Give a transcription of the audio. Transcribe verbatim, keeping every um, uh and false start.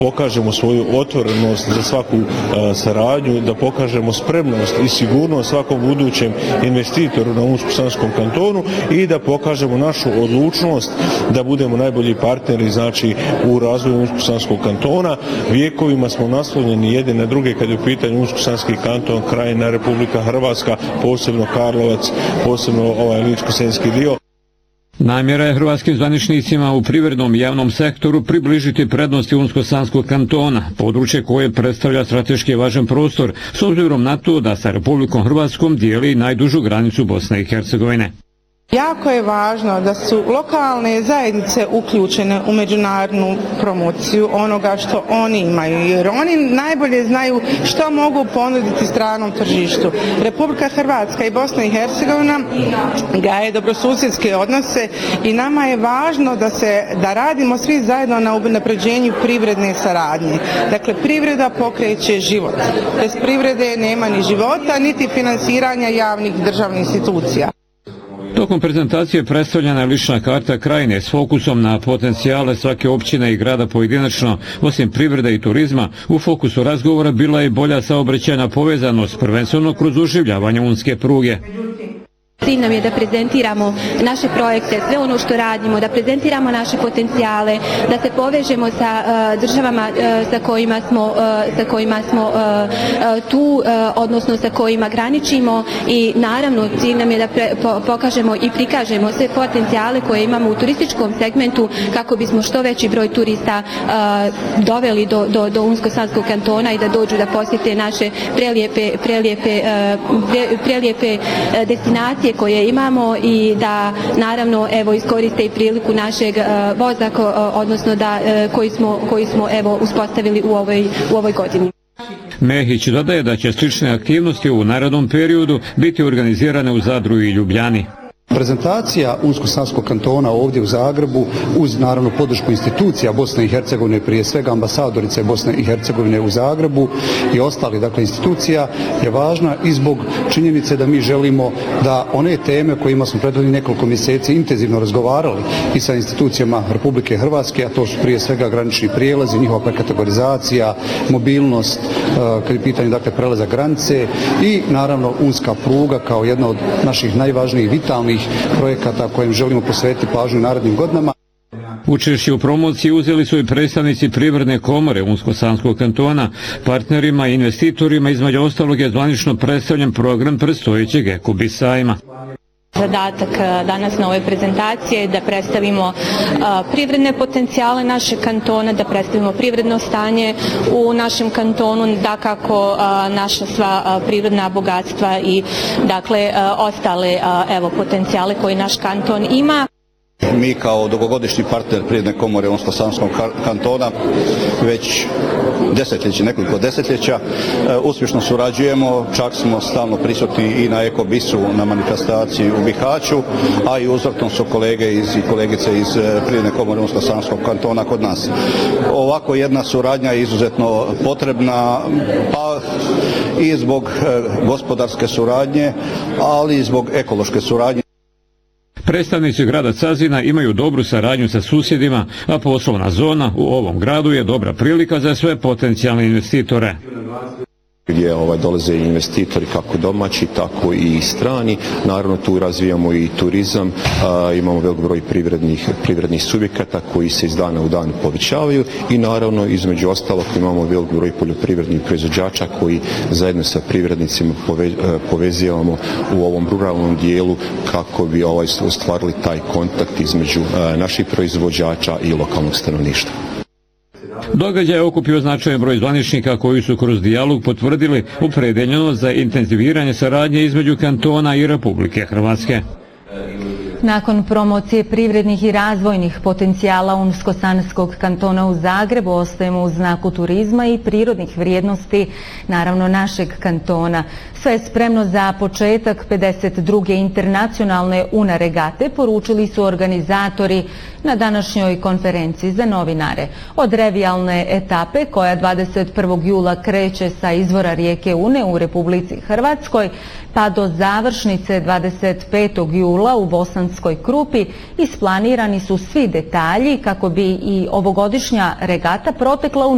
pokažemo svoju otvorenost za svaku a, saradnju, da pokažemo spremnost i sigurnost svakom budućem investitoru na Unsko-Sanskom kantonu i da pokažemo našu odlučnost da budemo najbolji partneri znači u razvoju Unsko-Sanskog kantona. Vijekovima smo naslonjeni jedni na druge kad je u pitanju Unsko-Sanski kanton, Krajina, Republika Hrvatska, posebno Karlovac, posebno ovaj Ličko-senjski dio. Namjera je hrvatskim zvaničnicima u privrednom i javnom sektoru približiti prednosti Unsko-Sanskog kantona, područje koje predstavlja strateški važan prostor, s obzirom na to da sa Republikom Hrvatskom dijeli najdužu granicu Bosne i Hercegovine. Jako je važno da su lokalne zajednice uključene u međunarodnu promociju onoga što oni imaju, jer oni najbolje znaju što mogu ponuditi stranom tržištu. Republika Hrvatska i Bosna i Hercegovina gaje dobrosusjedske odnose i nama je važno da se da radimo svi zajedno na unapređenju privredne saradnje. Dakle, privreda pokreće život. Bez privrede nema ni života, niti finansiranja javnih državnih institucija. Tokom prezentacije predstavljena je lična karta Krajine s fokusom na potencijale svake općine i grada pojedinačno. Osim privrede i turizma, u fokusu razgovora bila je bolja saobraćajna povezanost, prvenstveno kroz oživljavanje unske pruge. Cilj nam je da prezentiramo naše projekte, sve ono što radimo, da prezentiramo naše potencijale, da se povežemo sa uh, državama uh, sa kojima smo, uh, sa kojima smo uh, uh, tu, uh, odnosno sa kojima graničimo i naravno cilj nam je da pre, po, pokažemo i prikažemo sve potencijale koje imamo u turističkom segmentu kako bismo što veći broj turista uh, doveli do, do, do Unsko-Sanskog kantona i da dođu da posjete naše prelijepe, prelijepe, uh, pre, prelijepe uh, destinacije koje imamo i da naravno evo iskoriste i priliku našeg uh, voza ko, uh, odnosno da uh, koji smo koji smo evo uspostavili u ovoj u ovoj godini. Mehić dodaje da će slične aktivnosti u narednom periodu biti organizirane u Zadru i Ljubljani. Prezentacija Unsko-Sanskog kantona ovdje u Zagrebu uz naravno podršku institucija Bosne i Hercegovine, prije svega ambasadorice Bosne i Hercegovine u Zagrebu i ostali dakle institucija je važna i zbog činjenice da mi želimo da one teme kojima smo prethodnih nekoliko mjeseci intenzivno razgovarali i sa institucijama Republike Hrvatske, a to su prije svega granični prijelazi, njihova prekategorizacija, mobilnost, kad je pitanje dakle prelaza granice i naravno unska pruga kao jedna od naših najvažnijih vitalnih projekata kojim želimo posvetiti pažnju u narednim godinama. Učešće u promociji uzeli su i predstavnici Privredne komore Unsko-Sanskog kantona. Partnerima i investitorima između ostalog je zvanično predstavljen program predstojećeg Ekubi sajma. Zadatak danas na ovoj prezentaciji je da predstavimo privredne potencijale našeg kantona, da predstavimo privredno stanje u našem kantonu, da kako naša sva privredna bogatstva i dakle ostale evo potencijale koje naš kanton ima. Mi kao dugogodišnji partner Privredne komore Unsko-Sanskog kantona već desetljeće, nekoliko desetljeća uspješno surađujemo, čak smo stalno prisutni i na Ekobisu na manifestaciji u Bihaću, a i uzrokom su kolege iz, i kolegice iz Privredne komore Unsko-Sanskog kantona kod nas. Ovako jedna suradnja je izuzetno potrebna, pa i zbog gospodarske suradnje, ali i zbog ekološke suradnje. Predstavnici grada Cazina imaju dobru saradnju sa susjedima, a poslovna zona u ovom gradu je dobra prilika za sve potencijalne investitore. Gdje ovaj, dolaze investitori kako domaći, tako i strani. Naravno tu razvijamo i turizam, a, imamo velik broj privrednih, privrednih subjekata koji se iz dana u dan povećavaju i naravno između ostalog imamo velik broj poljoprivrednih proizvođača koji zajedno sa privrednicima pove, povezivamo u ovom ruralnom dijelu kako bi ovaj, ostvarili taj kontakt između a, naših proizvođača i lokalnog stanovništva. Događaj je okupio značajan broj zvaničnika koji su kroz dijalog potvrdili opredeljenost za intenziviranje saradnje između kantona i Republike Hrvatske. Nakon promocije privrednih i razvojnih potencijala Unsko-Sanskog kantona u Zagrebu ostajemo u znaku turizma i prirodnih vrijednosti, naravno našeg kantona. Sve je spremno za početak pedeset druge internacionalne UNA regate, poručili su organizatori na današnjoj konferenciji za novinare. Od revijalne etape koja dvadeset prvog jula kreće sa izvora rijeke Une u Republici Hrvatskoj, pa do završnice dvadeset petog jula u Bosanskoj Krupi isplanirani su svi detalji kako bi i ovogodišnja regata protekla u